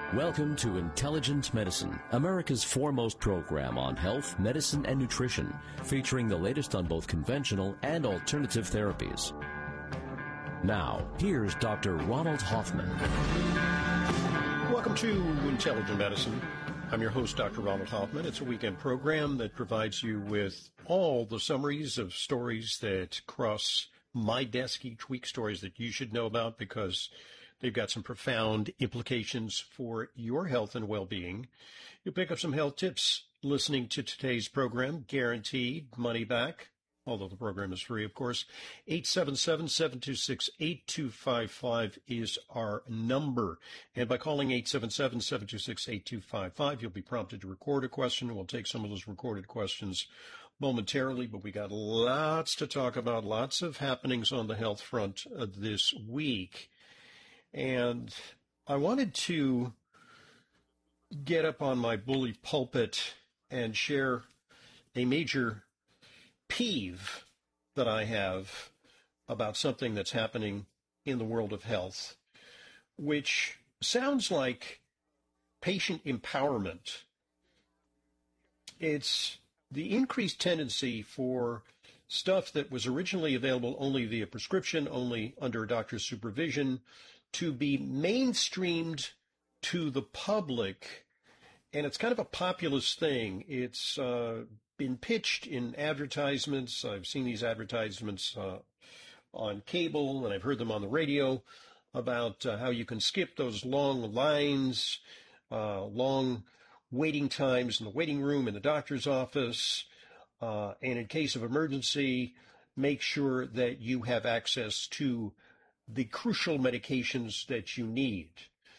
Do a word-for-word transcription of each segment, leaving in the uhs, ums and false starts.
Welcome to Intelligent Medicine, America's foremost program on health, medicine, and nutrition, featuring the latest on both conventional and alternative therapies. Now, here's Doctor Ronald Hoffman. Welcome to Intelligent Medicine. I'm your host, Doctor Ronald Hoffman. It's a weekend program that provides you with all the summaries of stories that cross my desk each week, stories that you should know about because they've got some profound implications for your health and well-being. You'll pick up some health tips listening to today's program, guaranteed money back, although the program is free, of course. eight seven seven, seven two six, eight two five five is our number. And by calling eight seven seven, seven two six, eight two five five, you'll be prompted to record a question. We'll take some of those recorded questions momentarily, but we got lots to talk about, lots of happenings on the health front uh, this week. And I wanted to get up on my bully pulpit and share a major peeve that I have about something that's happening in the world of health, which sounds like patient empowerment. It's the increased tendency for stuff that was originally available only via prescription, only under a doctor's supervision, to be mainstreamed to the public. And it's kind of a populist thing. It's uh, been pitched in advertisements. I've seen these advertisements uh, on cable, and I've heard them on the radio about uh, how you can skip those long lines, uh, long waiting times in the waiting room in the doctor's office, uh, and in case of emergency, make sure that you have access to the crucial medications that you need.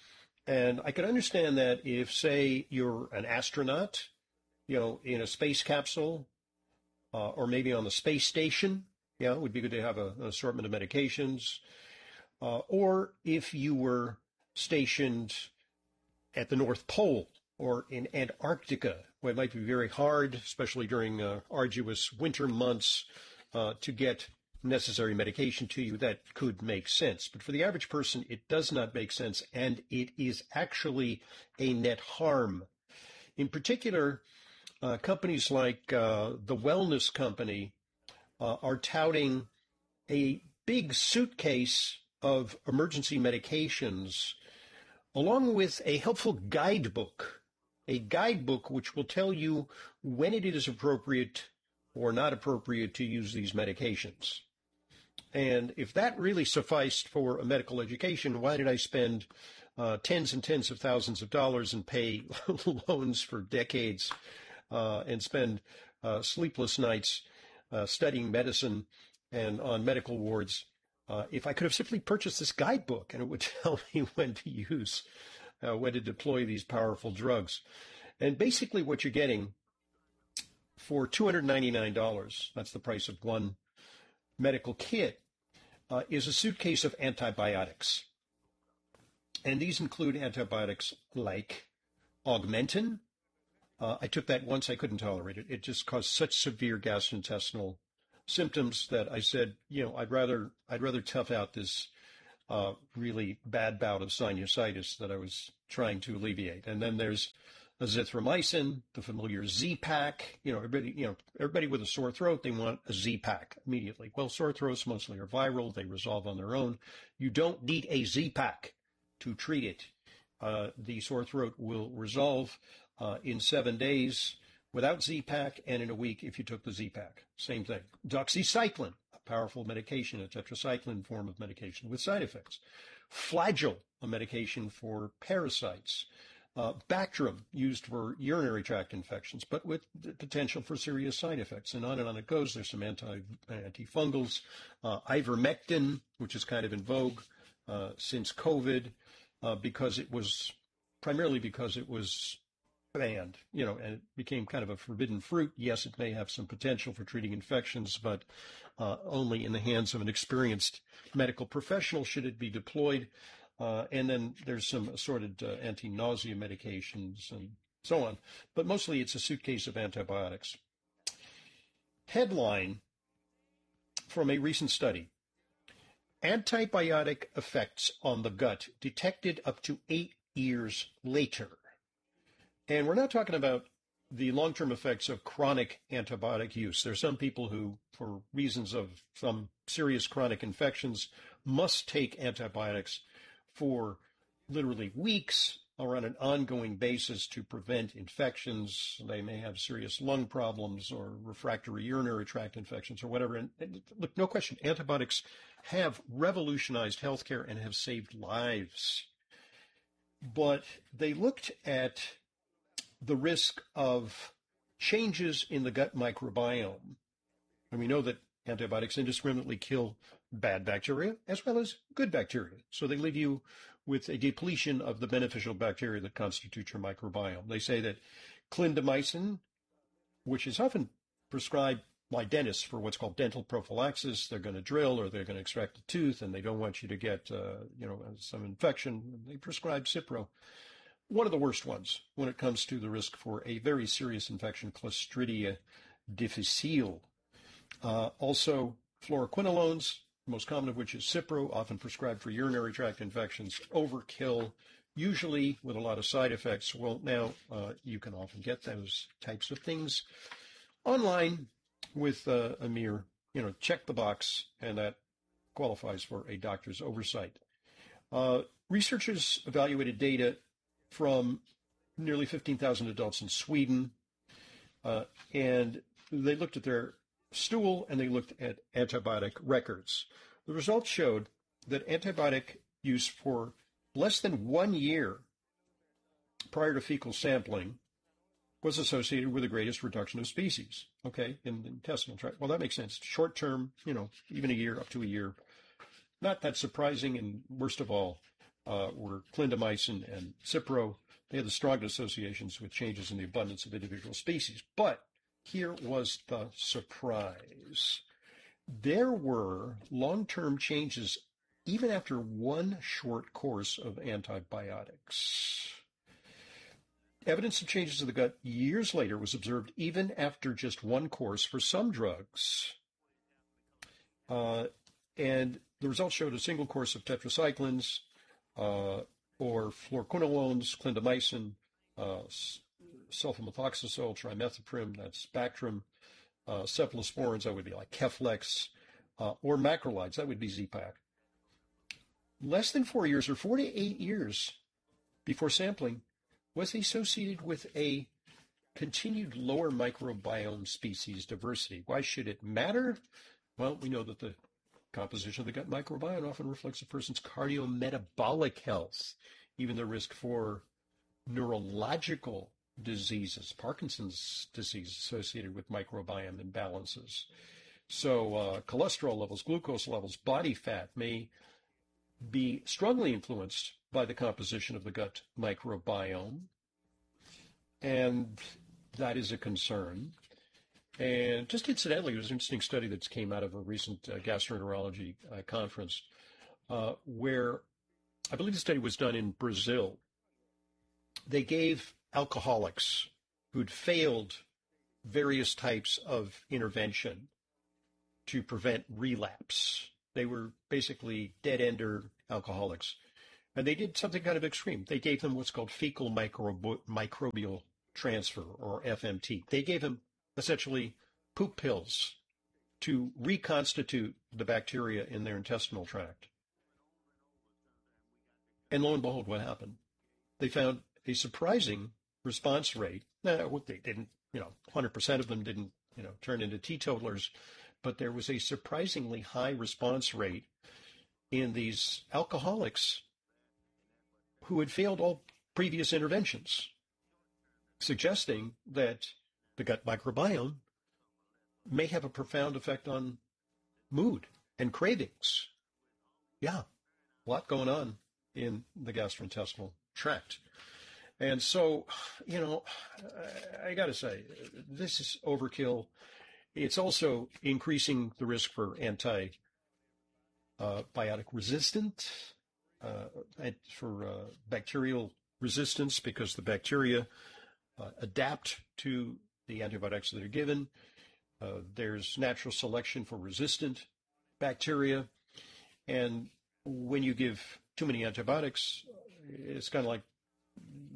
And I can understand that if, say, you're an astronaut, you know, in a space capsule, uh, or maybe on the space station, yeah, it would be good to have a, an assortment of medications. Uh, or if you were stationed at the North Pole or in Antarctica, where it might be very hard, especially during uh, arduous winter months, uh, to get necessary medication to you, that could make sense. But for the average person, it does not make sense, and it is actually a net harm. In particular, uh, companies like uh, the Wellness Company uh, are touting a big suitcase of emergency medications, along with a helpful guidebook, a guidebook which will tell you when it is appropriate or not appropriate to use these medications. And if that really sufficed for a medical education, why did I spend uh, tens and tens of thousands of dollars and pay loans for decades uh, and spend uh, sleepless nights uh, studying medicine and on medical wards uh, if I could have simply purchased this guidebook and it would tell me when to use, uh, when to deploy these powerful drugs? And basically what you're getting for two hundred ninety-nine dollars, that's the price of one medical kit, uh, is a suitcase of antibiotics. And these include antibiotics like Augmentin. Uh, I took that once. I couldn't tolerate it. It just caused such severe gastrointestinal symptoms that I said, you know, I'd rather I'd rather tough out this uh, really bad bout of sinusitis that I was trying to alleviate. And then there's azithromycin, the familiar Z-Pak. You know, everybody, you know, everybody with a sore throat, they want a Z-Pak immediately. Well, sore throats mostly are viral. They resolve on their own. You don't need a Z-Pak to treat it. Uh, the sore throat will resolve uh, in seven days without Z-Pak, and in a week if you took the Z-Pak. Same thing. Doxycycline, a powerful medication, a tetracycline form of medication with side effects. Flagyl, a medication for parasites. Uh, Bactrim, used for urinary tract infections, but with the potential for serious side effects. And on and on it goes. There's some anti, antifungals. Uh, ivermectin, which is kind of in vogue uh, since COVID, uh, because it was, primarily because it was banned, you know, and it became kind of a forbidden fruit. Yes, it may have some potential for treating infections, but uh, only in the hands of an experienced medical professional should it be deployed. Uh, and then there's some assorted uh, anti-nausea medications and so on. But mostly it's a suitcase of antibiotics. Headline from a recent study: antibiotic effects on the gut detected up to eight years later. And we're not talking about the long-term effects of chronic antibiotic use. There are some people who, for reasons of some serious chronic infections, must take antibiotics for literally weeks or on an ongoing basis to prevent infections. They may have serious lung problems or refractory urinary tract infections or whatever. And, and look, no question, antibiotics have revolutionized healthcare and have saved lives. But they looked at the risk of changes in the gut microbiome. And we know that antibiotics indiscriminately kill bad bacteria as well as good bacteria. So they leave you with a depletion of the beneficial bacteria that constitute your microbiome. They say that clindamycin, which is often prescribed by dentists for what's called dental prophylaxis, they're going to drill or they're going to extract a tooth and they don't want you to get, uh, you know, some infection. They prescribe Cipro. One of the worst ones when it comes to the risk for a very serious infection, Clostridia difficile. Uh, also, fluoroquinolones, most common of which is Cipro, often prescribed for urinary tract infections, overkill, usually with a lot of side effects. Well, now uh, you can often get those types of things online with uh, a mere, you know, check the box, and that qualifies for a doctor's oversight. Uh, researchers evaluated data from nearly fifteen thousand adults in Sweden, uh, and they looked at their stool and they looked at antibiotic records. The results showed that antibiotic use for less than one year prior to fecal sampling was associated with the greatest reduction of species, okay, in the intestinal tract. Well, that makes sense. Short term, you know, even a year, up to a year. Not that surprising, and worst of all, uh, were clindamycin and Cipro. They had the strongest associations with changes in the abundance of individual species. But here was the surprise. There were long-term changes even after one short course of antibiotics. Evidence of changes in the gut years later was observed even after just one course for some drugs. Uh, and the results showed a single course of tetracyclines uh, or fluoroquinolones, clindamycin, uh, sulfamethoxazole, trimethoprim, that's Bactrim, uh, cephalosporins, that would be like Keflex, uh, or macrolides, that would be Z-Pak. Less than four years or four to eight years before sampling was associated with a continued lower microbiome species diversity. Why should it matter? Well, we know that the composition of the gut microbiome often reflects a person's cardiometabolic health, even the risk for neurological diseases, Parkinson's disease associated with microbiome imbalances. So uh, cholesterol levels, glucose levels, body fat may be strongly influenced by the composition of the gut microbiome, and that is a concern. And just incidentally, there was an interesting study that came out of a recent uh, gastroenterology uh, conference uh, where I believe the study was done in Brazil. They gave alcoholics who'd failed various types of intervention to prevent relapse. They were basically dead-ender alcoholics. And they did something kind of extreme. They gave them what's called fecal microb- microbial transfer, or F M T. They gave them essentially poop pills to reconstitute the bacteria in their intestinal tract. And lo and behold, what happened? They found a surprising response rate. Now, they didn't, you know, one hundred percent of them didn't, you know, turn into teetotalers, but there was a surprisingly high response rate in these alcoholics who had failed all previous interventions, suggesting that the gut microbiome may have a profound effect on mood and cravings. Yeah, a lot going on in the gastrointestinal tract. And so, you know, I, I got to say, this is overkill. It's also increasing the risk for antibiotic resistant, uh, for uh, bacterial resistance, because the bacteria uh, adapt to the antibiotics that are given. Uh, there's natural selection for resistant bacteria. And when you give too many antibiotics, it's kind of like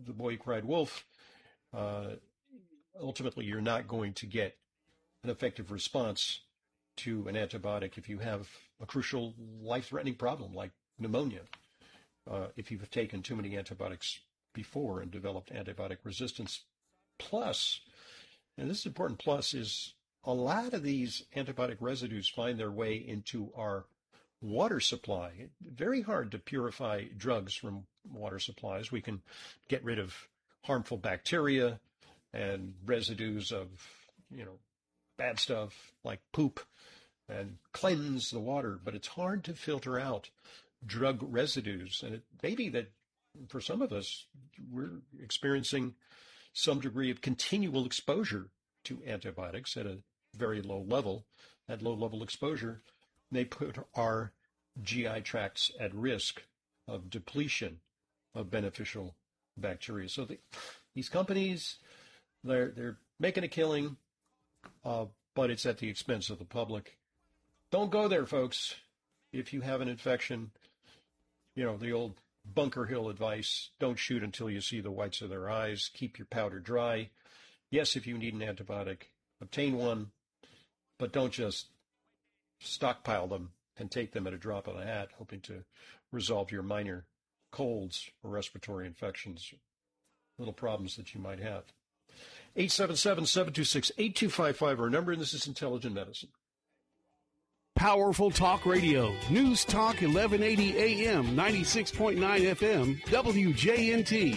the boy who cried wolf, uh, ultimately you're not going to get an effective response to an antibiotic if you have a crucial life-threatening problem like pneumonia. Uh, if you've taken too many antibiotics before and developed antibiotic resistance. Plus, and this is important, plus is a lot of these antibiotic residues find their way into our water supply. Very hard to purify drugs from water supplies. We can get rid of harmful bacteria and residues of, you know, bad stuff like poop and cleanse the water, but it's hard to filter out drug residues. And it may be that for some of us, we're experiencing some degree of continual exposure to antibiotics at a very low level. That low level exposure may put our G I tracts at risk of depletion of beneficial bacteria. So the, these companies, they're they're making a killing, uh, but it's at the expense of the public. Don't go there, folks. If you have an infection, you know, the old Bunker Hill advice, don't shoot until you see the whites of their eyes. Keep your powder dry. Yes, if you need an antibiotic, obtain one, but don't just stockpile them and take them at a drop of a hat, hoping to resolve your minor colds or respiratory infections, little problems that you might have. eight seven seven, seven two six, eight two five five, our number, and this is Intelligent Medicine. Powerful Talk Radio, News Talk eleven eighty A M, ninety-six point nine F M, W J N T.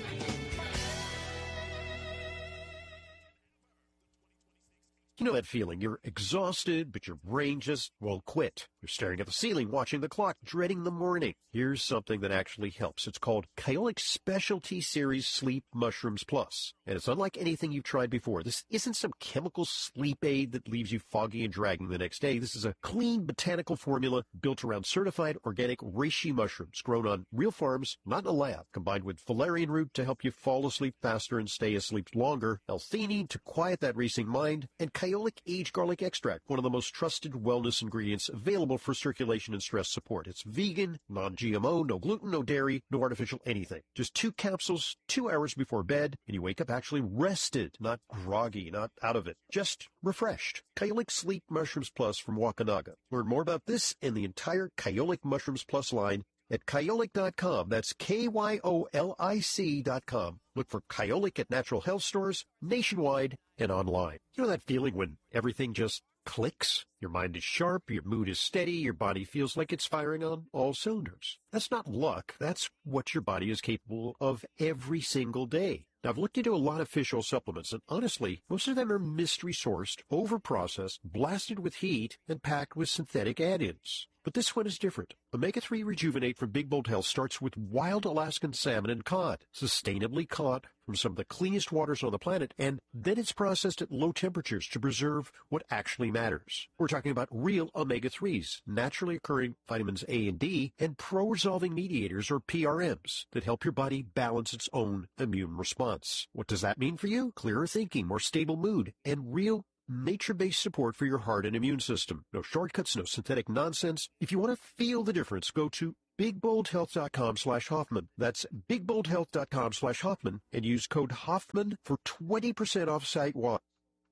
You know that feeling? You're exhausted, but your brain just won't quit. You're staring at the ceiling, watching the clock, dreading the morning. Here's something that actually helps. It's called Kyolic Specialty Series Sleep Mushrooms Plus. And it's unlike anything you've tried before. This isn't some chemical sleep aid that leaves you foggy and dragging the next day. This is a clean botanical formula built around certified organic reishi mushrooms grown on real farms, not in a lab, combined with valerian root to help you fall asleep faster and stay asleep longer, L-theanine to quiet that racing mind, and Kyolic aged garlic extract, one of the most trusted wellness ingredients available for circulation and stress support. It's vegan, non-G M O, no gluten, no dairy, no artificial anything. Just two capsules, two hours before bed, and you wake up actually rested, not groggy, not out of it, just refreshed. Kyolic Sleep Mushrooms Plus from Wakanaga. Learn more about this and the entire Kyolic Mushrooms Plus line at kyolic dot com. That's K Y O L I C dot com. Look for Kyolic at natural health stores nationwide and online. You know that feeling when everything just clicks? Your mind is sharp, your mood is steady, your body feels like it's firing on all cylinders. That's not luck. That's what your body is capable of every single day. Now, I've looked into a lot of fish oil supplements, and honestly, most of them are mystery-sourced, over-processed, blasted with heat, and packed with synthetic add-ins. But this one is different. omega three Rejuvenate from Big Bold Health starts with wild Alaskan salmon and cod, sustainably caught from some of the cleanest waters on the planet, and then it's processed at low temperatures to preserve what actually matters. We're talking about real omega threes, naturally occurring vitamins A and D, and pro-resolving mediators, or P R Ms, that help your body balance its own immune response. What does that mean for you? Clearer thinking, more stable mood, and real nature-based support for your heart and immune system. No shortcuts, no synthetic nonsense. If you want to feel the difference, go to big bold health dot com slash Hoffman. That's big bold health dot com slash Hoffman and use code Hoffman for twenty percent off site-wide.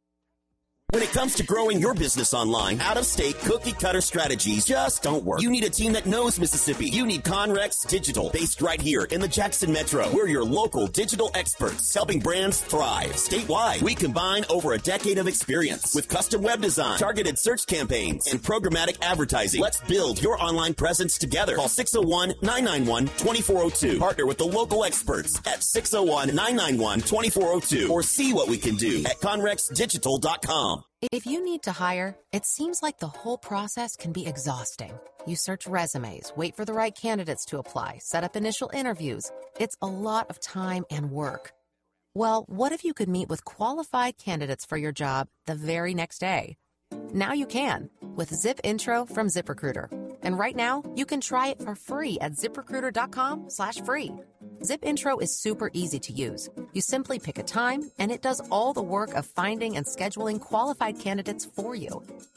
When it comes to growing your business online, out-of-state cookie-cutter strategies just don't work. You need a team that knows Mississippi. You need Conrex Digital, based right here in the Jackson Metro. We're your local digital experts, helping brands thrive statewide. We combine over a decade of experience with custom web design, targeted search campaigns, and programmatic advertising. Let's build your online presence together. Call six oh one, nine nine one, two four oh two. Partner with the local experts at six oh one, nine nine one, two four oh two or see what we can do at conrex digital dot com. If you need to hire, it seems like the whole process can be exhausting. You search resumes, wait for the right candidates to apply, set up initial interviews. It's a lot of time and work. Well, what if you could meet with qualified candidates for your job the very next day? Now you can with Zip Intro from ZipRecruiter. And right now, you can try it for free at ziprecruiter dot com slash free. Zip Intro is super easy to use. You simply pick a time, and it does all the work of finding and scheduling qualified candidates for you.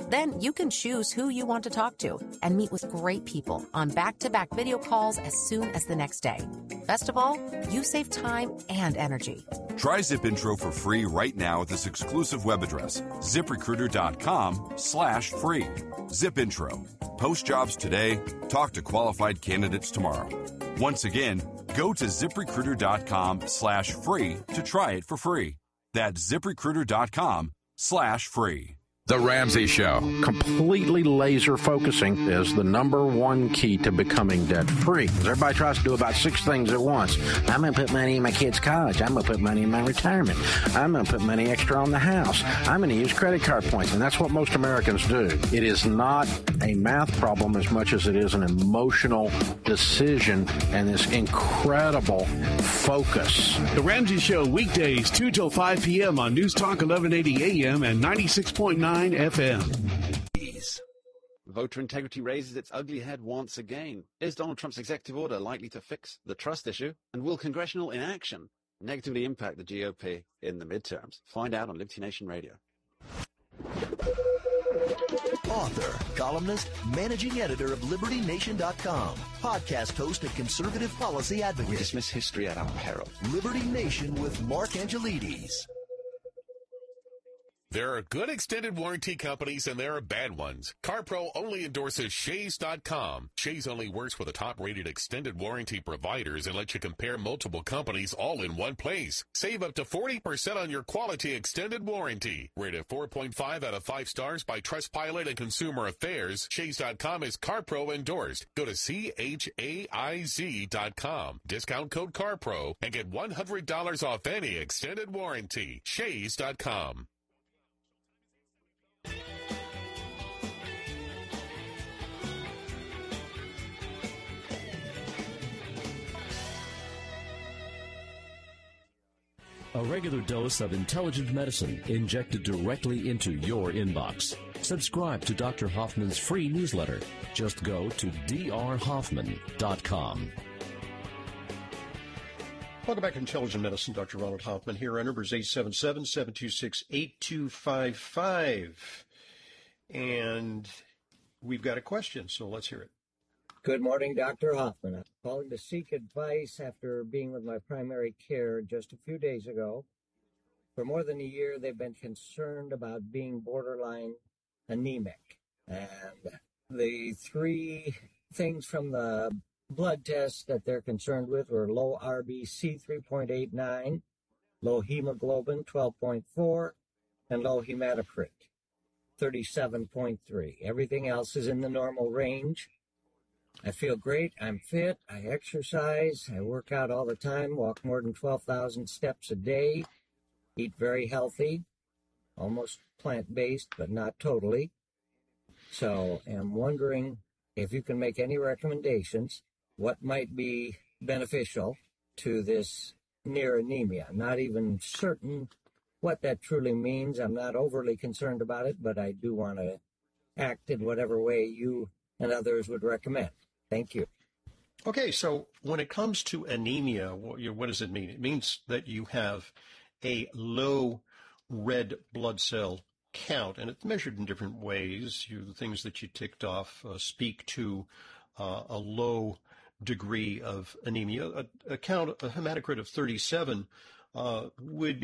Then you can choose who you want to talk to and meet with great people on back-to-back video calls as soon as the next day. Best of all, you save time and energy. Try ZipIntro for free right now at this exclusive web address, ZipRecruiter.com slash free. ZipIntro. Post jobs today. Talk to qualified candidates tomorrow. Once again, go to ZipRecruiter.com slash free to try it for free. That's ZipRecruiter.com slash free. The Ramsey Show. Completely laser focusing is the number one key to becoming debt-free. Everybody tries to do about six things at once. I'm going to put money in my kid's college. I'm going to put money in my retirement. I'm going to put money extra on the house. I'm going to use credit card points. And that's what most Americans do. It is not a math problem as much as it is an emotional decision and this incredible focus. The Ramsey Show, weekdays, two till five p.m. on News Talk eleven eighty A M and ninety-six point nine F M. Voter integrity raises its ugly head once again. Is Donald Trump's executive order likely to fix the trust issue? And will congressional inaction negatively impact the G O P in the midterms? Find out on Liberty Nation Radio. Author, columnist, managing editor of Liberty Nation dot com, podcast host and conservative policy advocate. We dismiss history at our peril. Liberty Nation with Mark Angelides. There are good extended warranty companies and there are bad ones. CarPro only endorses Shays dot com. Shays only works with the top-rated extended warranty providers and lets you compare multiple companies all in one place. Save up to forty percent on your quality extended warranty. Rated four point five out of five stars by Trustpilot and Consumer Affairs, Shays dot com is CarPro endorsed. Go to C H A I Z dot com. Discount code CarPro and get one hundred dollars off any extended warranty. Shays dot com. A regular dose of intelligent medicine injected directly into your inbox. Subscribe to Doctor Hoffman's free newsletter. Just go to D R Hoffman dot com. Welcome back to Intelligent Medicine. Doctor Ronald Hoffman here. Our number is eight seven seven, seven two six, eight two five five. And we've got a question, so let's hear it. Good morning, Doctor Hoffman. I'm calling to seek advice after being with my primary care just a few days ago. For more than a year, they've been concerned about being borderline anemic. And the three things from the blood tests that they're concerned with were low R B C three point eight nine, low hemoglobin twelve point four, and low hematocrit thirty-seven point three. Everything else is in the normal range. I feel great. I'm fit. I exercise. I work out all the time, walk more than twelve thousand steps a day, eat very healthy, almost plant-based, but not totally. So I'm wondering if you can make any recommendations, what might be beneficial to this near anemia. I'm not even certain what that truly means. I'm not overly concerned about it, but I do want to act in whatever way you and others would recommend. Thank you. Okay, so when it comes to anemia, what does it mean? It means that you have a low red blood cell count, and it's measured in different ways. You, the things that you ticked off uh, speak to uh, a low degree of anemia. A, a count, a hematocrit of thirty-seven uh, would be